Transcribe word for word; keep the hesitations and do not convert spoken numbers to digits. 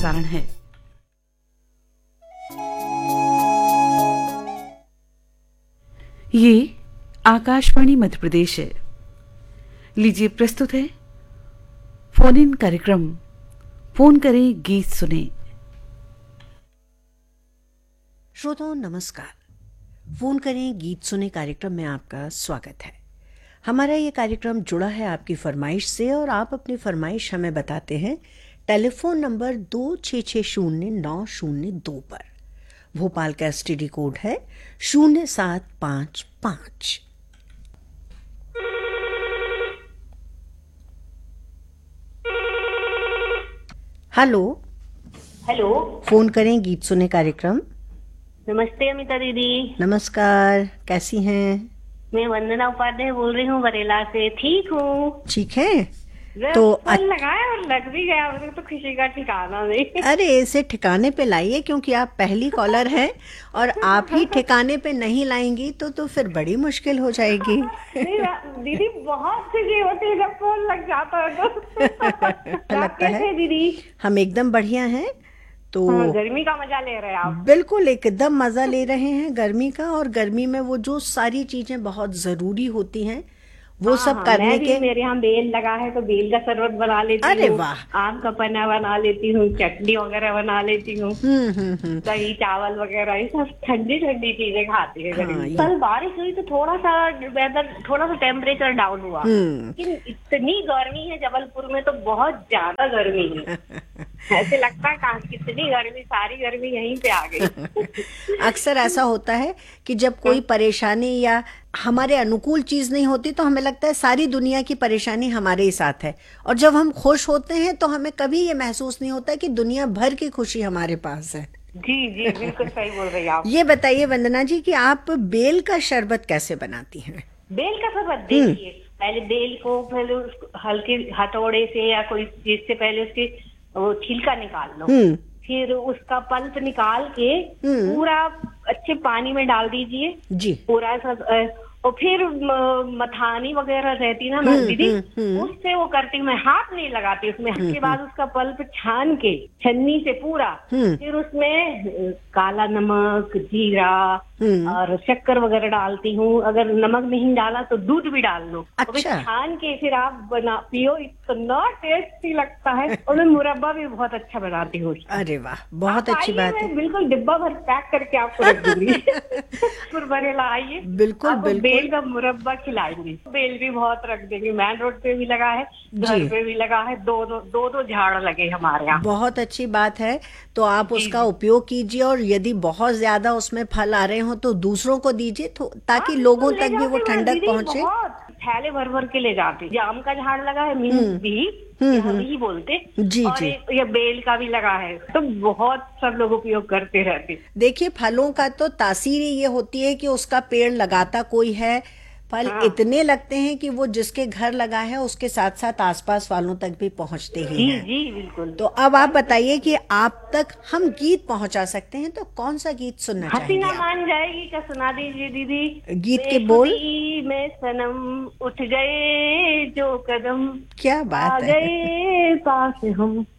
प्रसारण है। ये आकाशवाणी मध्य प्रदेश है। लीजिए प्रस्तुत है फोन इन कार्यक्रम फोन करें गीत सुने। श्रोताओं नमस्कार। फोन करें गीत सुने कार्यक्रम में आपका स्वागत है। हमारा ये कार्यक्रम जुड़ा है आपकी फरमाइश से और आप अपनी फरमाइश हमें बताते हैं टेलीफोन नंबर दो छः छः शून्य नौ शून्य दो पर। भोपाल का एसटीडी कोड है शून्य सात पाँच पाँच। हेलो हेलो, फोन करें गीत सुने कार्यक्रम। नमस्ते अमिता दीदी। नमस्कार, कैसी हैं? मैं वंदना उपाध्याय बोल रही हूँ बरेला से। ठीक हूँ। ठीक है तो तो फोन लगाया और लग भी गया, मुझे तो खुशी का ठिकाना नहीं। अरे इसे ठिकाने पे लाइए, क्योंकि आप पहली कॉलर हैं और आप ही ठिकाने पे नहीं लाएंगी तो तो फिर बड़ी मुश्किल हो जाएगी। नहीं दीदी, बहुत खुशी होती है जब फोन लग जाता है तो। अच्छा लगता है। दीदी हम एकदम बढ़िया हैं। तो हाँ, गर्मी का मजा ले रहे हैं आप। बिल्कुल एकदम मजा ले रहे हैं गर्मी का। और गर्मी में वो जो सारी चीजें बहुत जरूरी होती हैं वो हाँ, सब हाँ, करने मैं भी, के। मेरे यहाँ बेल लगा है तो बेल का शरबत बना लेती हूँ। अरे वाह। आम का पन्ना बना लेती हूँ, चटनी वगैरह बना लेती हूँ, हम्म हम्म हम्म दही चावल वगैरह ये सब ठंडी ठंडी चीजें खाती है। हाँ, ये- कल बारिश हुई तो थोड़ा सा वेदर, थोड़ा सा टेम्परेचर डाउन हुआ, हम्म लेकिन इतनी गर्मी है जबलपुर में तो बहुत ज्यादा गर्मी है। ऐसे लगता है कहाँ कितनी गर्मी, सारी गर्मी यहीं पे आ गई। अक्सर ऐसा होता है कि जब कोई परेशानी या हमारे अनुकूल चीज नहीं होती तो हमें लगता है सारी दुनिया की परेशानी हमारे ही साथ है, और जब हम खुश होते हैं तो हमें कभी ये महसूस नहीं होता कि दुनिया भर की खुशी हमारे पास है। जी जी, बिल्कुल सही बोल रही हैं आप। ये बताइए वंदना जी कि आप बेल का शरबत कैसे बनाती हैं? बेल का शरबत देखिए, पहले बेल को पहले उसको हल्के हथौड़े से या कोई चीज से पहले उसकी वो छिलका निकाल लो, हम्म फिर उसका पल्प निकाल के हम्म। पूरा अच्छे पानी में डाल दीजिए जी। पूरा सब। अ, और फिर म- मथानी वगैरह रहती ना हम्म, दीदी, हम्म, हम्म। उससे वो करती हूँ मैं, हाथ नहीं लगाती उसमें। उसके बाद उसका पल्प छान के छन्नी से पूरा, हम्म। फिर उसमें अ, काला नमक, जीरा हम्म। और शक्कर वगैरह डालती हूँ। अगर नमक नहीं डाला तो दूध भी डाल लो। और फिर अच्छा। छान के फिर आप बना पियो, इतना टेस्टी लगता है। और मैं मुरब्बा भी बहुत अच्छा बनाती हूँ उसका। अरे वाह, बहुत आप अच्छी आइए, बात है। मैं बिल्कुल डिब्बा भर पैक करके आपको रख दूंगी। फिर बरेला आइए, बिल्कुल, आपको बिल्कुल। बेल का मुरब्बा खिलाएंगे। बेल भी बहुत रख देंगे, मेन रोड पे भी लगा है, घर जी। पे भी लगा है, दो दो दो दो झाड़ लगे हमारे यहाँ। बहुत अच्छी बात है। तो आप जी, उसका जी। उपयोग कीजिए, और यदि बहुत ज्यादा उसमें फल आ रहे हो तो दूसरों को दीजिए, तो ताकि हाँ, लोगों बिल्कुल ले तक भी वो जाती हूँ मैं ठंडक दीदी, पहुंचे। बहुत थैले भर भर के ले जाती। जाम का झाड़ लगा है, हम्म, मीन्स भी हम्म, हम हम्म। ही बोलते। जी, और जी। एक ये बेल का भी लगा है, तो बहुत सब लोग उपयोग करते रहते। देखिए, फलों का तो तासीर ही ये होती है कि उसका पेड़ लगाता कोई है। फल हाँ। इतने लगते हैं कि वो जिसके घर लगा है उसके साथ साथ आसपास वालों तक भी पहुंचते ही जी हैं। जी बिल्कुल। तो अब आप बताइए कि आप तक हम गीत पहुंचा सकते हैं तो कौन सा गीत सुनना चाहेंगे हसीना आप? मान जाएगी का सुना दीजिए दीदी। गीत के बोल? बेखुदी में सनम उठ गए जो कदम, क्या आ बात है। गए पास हम,